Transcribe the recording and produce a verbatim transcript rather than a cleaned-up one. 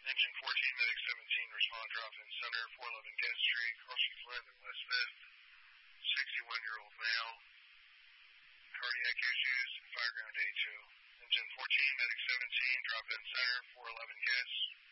Engine fourteen, Medic seventeen, respond drop in center, four eleven Guest Street, Crossing Flint and West fifth, sixty-one-year-old male, cardiac issues, fireground A two. Engine fourteen, Medic seventeen, drop in center, four eleven Guest.